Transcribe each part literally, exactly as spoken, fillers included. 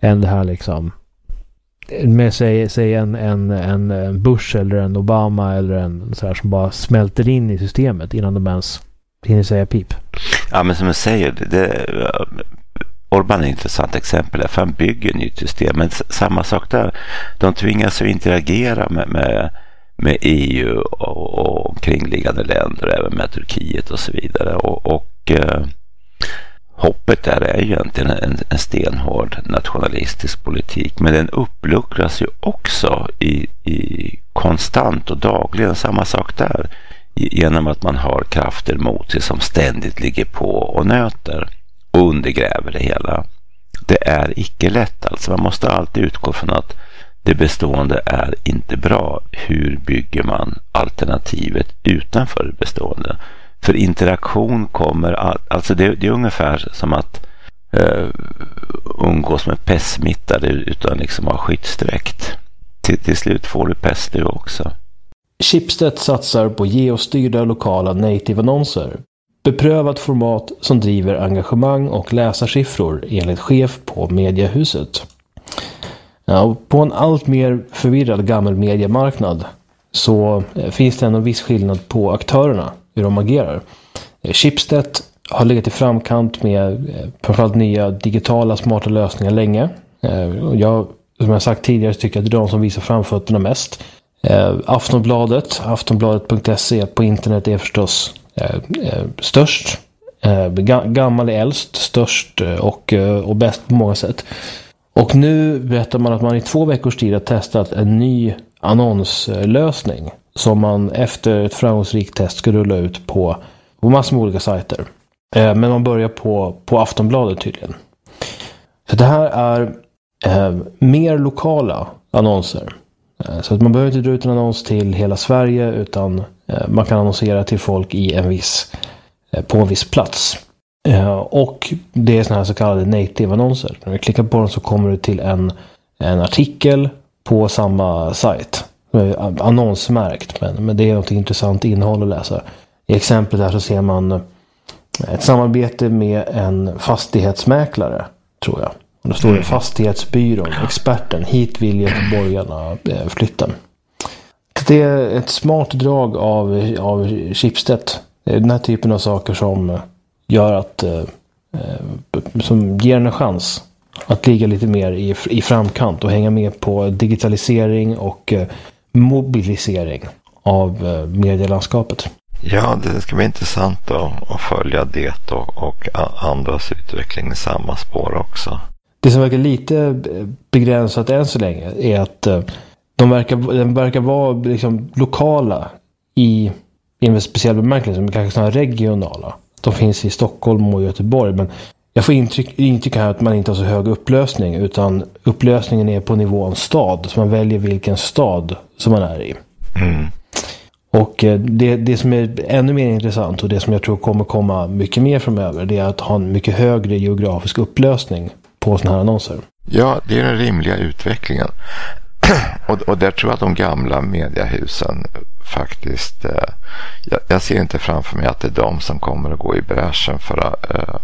än det här liksom med säg, säg en, en, en, en Bush eller en Obama eller en så här som bara smälter in i systemet innan de ens hinner säga pip. Ja, men som jag säger, det, det, Orbán är ett intressant exempel för han bygger ett nytt system, men samma sak där, de tvingas att interagera med, med, med E U och, och omkringliggande länder, även med Turkiet och så vidare, och, och eh, hoppet där är ju egentligen en, en stenhård nationalistisk politik, men den uppluckras ju också i, i konstant och dagligen, samma sak där, genom att man har krafter mot sig som ständigt ligger på och nöter och undergräver det hela. Det är icke lätt, alltså man måste alltid utgå från att det bestående är inte bra. Hur bygger man alternativet utanför det bestående? För interaktion kommer, alltså det, det är ungefär som att uh, umgås med pestsmittade utan liksom ha skyddsdräkt. Till, till slut får du pest du också. Schibsted satsar på geostyrda lokala native-annonser. Beprövat format som driver engagemang och läsarsiffror enligt chef på Mediahuset. Ja, på en allt mer förvirrad gammal mediemarknad så finns det en viss skillnad på aktörerna, hur de agerar. Schibsted har legat i framkant med framförallt nya digitala smarta lösningar länge. Jag, som jag sagt tidigare, tycker att det är de som visar framfötterna mest. Aftonbladet, aftonbladet punkt se på internet är förstås eh, eh, störst. Eh, gammal är äldst, störst och, och bäst på många sätt. Och nu berättar man att man i två veckors tid har testat en ny annonslösning som man efter ett framgångsrikt test ska rulla ut på, på massor med olika sajter. Eh, men man börjar på, på Aftonbladet tydligen. Så det här är eh, mer lokala annonser. Så att man behöver inte dra ut en annons till hela Sverige, utan man kan annonsera till folk i en viss, på en viss plats. Och det är såna här så kallade native-annonser. När du klickar på dem så kommer du till en, en artikel på samma sajt. Annonsmärkt, men, men det är något intressant innehåll att läsa. I exemplet här så ser man ett samarbete med en fastighetsmäklare, tror jag. Och då står det fastighetsbyrån, experten, hit vill göteborgarna flytta. Det är ett smart drag av, av Schibsted. Det är den här typen av saker som gör att eh, som ger en chans att ligga lite mer i, i framkant och hänga med på digitalisering och eh, mobilisering av eh, medielandskapet. Ja, det ska bli intressant att, att följa det och, och andras utveckling i samma spår också. Det som verkar lite begränsat än så länge är att de verkar, de verkar vara liksom lokala i, i en speciell bemärkelse, som kanske snarare regionala. De finns i Stockholm och Göteborg, men jag får intryck, intryck här att man inte har så hög upplösning, utan upplösningen är på nivån stad, så man väljer vilken stad som man är i. Mm. Och det, det som är ännu mer intressant och det som jag tror kommer komma mycket mer framöver, det är att ha en mycket högre geografisk upplösning på såna här annonser. Ja, det är den rimliga utvecklingen. och, och där tror jag att de gamla mediehusen faktiskt, eh, jag, jag ser inte framför mig att det är de som kommer att gå i bräschen för att eh,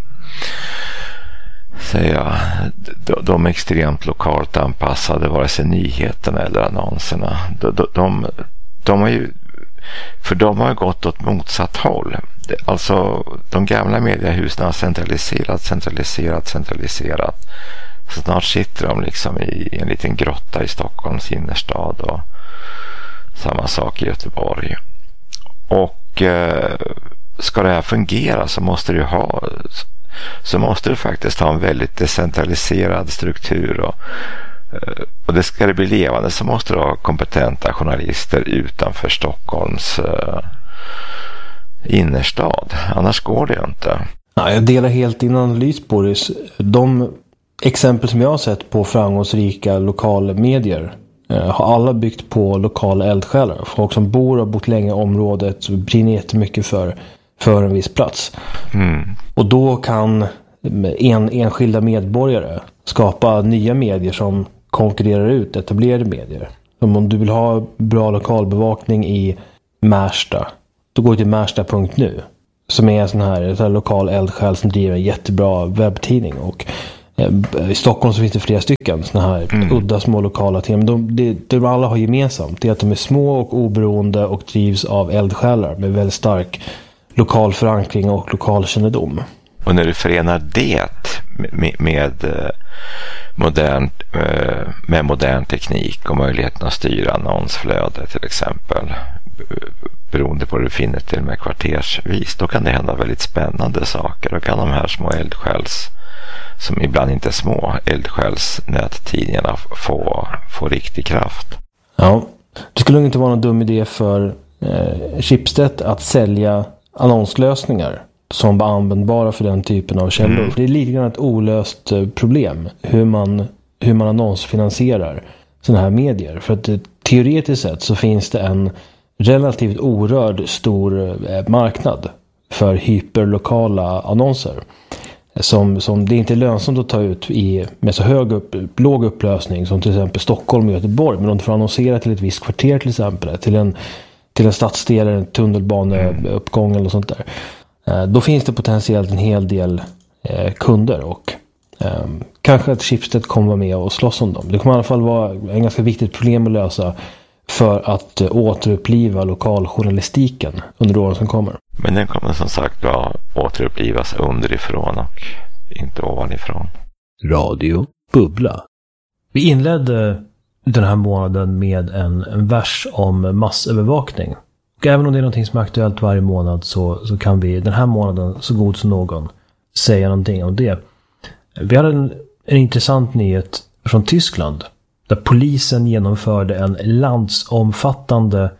säga de, de extremt lokalt anpassade, vare sig nyheterna eller annonserna. De, de, de, de har ju, för de har gått åt motsatt håll. Alltså de gamla mediehusen har centraliserat, centraliserat, centraliserat. Så snart sitter de liksom i en liten grotta i Stockholms innerstad, och samma sak i Göteborg. Och eh, ska det här fungera så måste det ha så måste det faktiskt ha en väldigt decentraliserad struktur, och, och det ska det bli levande så måste det ha kompetenta journalister utanför Stockholms eh, innerstad. Annars går det inte. Ja, jag delar helt din analys, Boris. De exempel som jag har sett på framgångsrika lokala medier eh, har alla byggt på lokala eldsjälar. Folk som bor och har bott länge i området brinner jättemycket för, för en viss plats. Mm. Och då kan en, enskilda medborgare skapa nya medier som konkurrerar ut etablerade medier. Som om du vill ha bra lokalbevakning i Märsta, då går du till märsta punkt nu, som är en sån här, en sån här lokal eldsjäl som driver en jättebra webbtidning. Och I Stockholm så finns det flera stycken såna här mm. udda små lokala team. De, de, de alla har gemensamt är att de är små och oberoende och drivs av eldsjälar med väldigt stark lokal förankring och lokal kännedom. Och när du förenar det med, med, modern, med modern teknik och möjligheten att styra annonsflöde till exempel, beroende på hur du finner till med kvartersvis, då kan det hända väldigt spännande saker. Då kan de här små eldsjäls, som ibland inte är små, eldsjälsnättidningarna få, få riktig kraft. Ja, det skulle inte vara någon dum idé för eh, Schibsted att sälja annonslösningar som var användbara för den typen av källor. Mm. För det är lite grann ett olöst problem hur man, hur man annonsfinansierar sådana här medier. För att teoretiskt sett så finns det en relativt orörd stor marknad för hyperlokala annonser. Som, som det är inte lönsamt att ta ut i, med så hög upp, låg upplösning som till exempel Stockholm och Göteborg. Men de får annonsera till ett visst kvarter till exempel. Till en, till en stadsdel eller en tunnelbaneuppgång eller sånt där. Då finns det potentiellt en hel del eh, kunder och eh, kanske att Schibsted kommer vara med och slåss om dem. Det kommer i alla fall vara en ganska viktigt problem att lösa för att eh, återuppliva lokaljournalistiken under åren som kommer. Men den kommer som sagt att återupplivas underifrån och inte ovanifrån. Radio Bubbla. Vi inledde den här månaden med en, en vers om massövervakning. Och även om det är någonting som är aktuellt varje månad så, så kan vi den här månaden så god som någon säga någonting om det. Vi hade en, en intressant nyhet från Tyskland där polisen genomförde en landsomfattande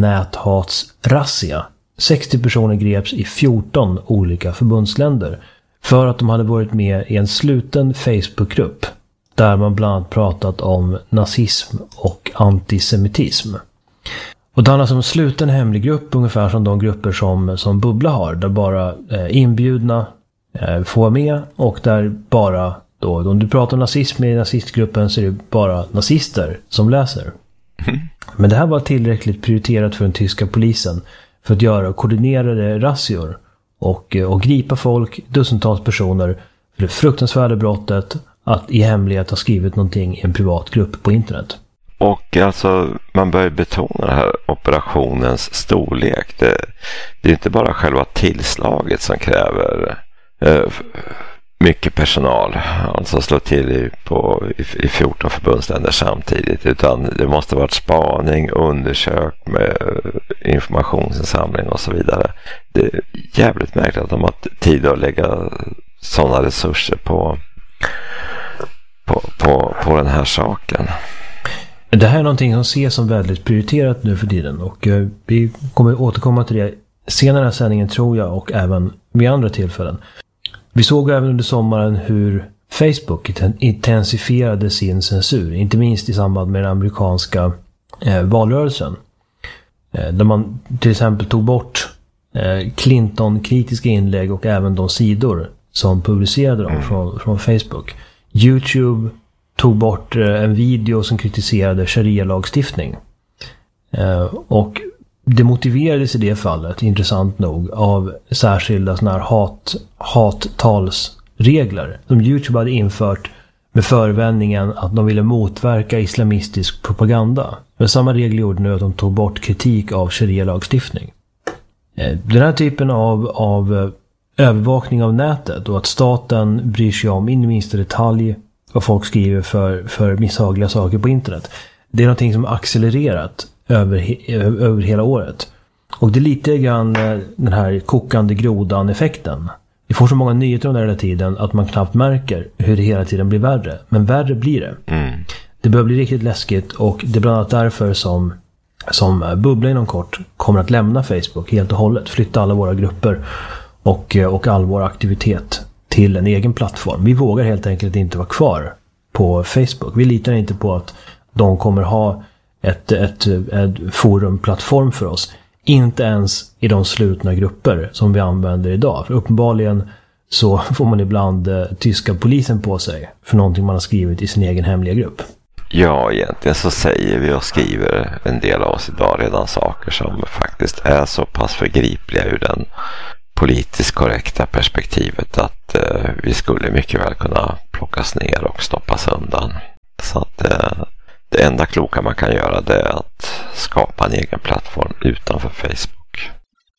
näthatsrazzia. sextio personer greps i fjorton olika förbundsländer för att de hade varit med i en sluten Facebookgrupp där man bland annat pratat om nazism och antisemitism. Och det handlar om en sluten hemlig grupp, ungefär som de grupper som, som Bubbla har, där bara eh, inbjudna eh, får vara med och där bara, då, om du pratar om nazism i nazistgruppen så är det bara nazister som läser. Mm. Men det här var tillräckligt prioriterat för den tyska polisen för att göra koordinerade razzior och, och gripa folk, dussintals personer för det fruktansvärda brottet att i hemlighet ha skrivit någonting i en privat grupp på internet. Och alltså man bör betona den här operationens storlek. Det, det är inte bara själva tillslaget som kräver eh, mycket personal. Alltså slå till i, på, i, i fjorton förbundsländer samtidigt. Utan det måste vara spaning, undersök med informationsinsamling och så vidare. Det är jävligt märkligt att de har tid att lägga sådana resurser på, på, på, på den här saken. Det här är någonting som ses som väldigt prioriterat nu för tiden och eh, vi kommer återkomma till det senare i sändningen tror jag och även vid andra tillfällen. Vi såg även under sommaren hur Facebook intensifierade sin censur, inte minst i samband med den amerikanska eh, valrörelsen. Eh, där man till exempel tog bort eh, Clinton-kritiska inlägg och även de sidor som publicerade dem från, från Facebook. YouTube tog bort en video som kritiserade sharia-lagstiftning. Eh, och det motiverades i det fallet, intressant nog, av särskilda såna här hat, hattalsregler som YouTube hade infört med förevändningen att de ville motverka islamistisk propaganda. Men samma regler gjorde nu att de tog bort kritik av sharia-lagstiftning. Eh, den här typen av, av övervakning av nätet och att staten bryr sig om in i minsta detalj vad folk skriver för, för misshagliga saker på internet. Det är någonting som accelererat över, he, över hela året. Och det är lite grann den här kokande grodan-effekten. Vi får så många nyheter under hela tiden att man knappt märker hur det hela tiden blir värre. Men värre blir det. Mm. Det börjar bli riktigt läskigt och det är bland annat därför som, som Bubbla inom kort kommer att lämna Facebook helt och hållet. Flytta alla våra grupper och, och all vår aktivitet till en egen plattform. Vi vågar helt enkelt inte vara kvar på Facebook. Vi litar inte på att de kommer ha ett, ett, ett forumplattform för oss. Inte ens i de slutna grupper som vi använder idag. För uppenbarligen så får man ibland eh, tyska polisen på sig för någonting man har skrivit i sin egen hemliga grupp. Ja, egentligen så säger vi och skriver en del av oss idag redan saker som faktiskt är så pass förgripliga ur den politiskt korrekta perspektivet att eh, vi skulle mycket väl kunna plockas ner och stoppas undan. Så att eh, det enda kloka man kan göra det är att skapa en egen plattform utanför Facebook.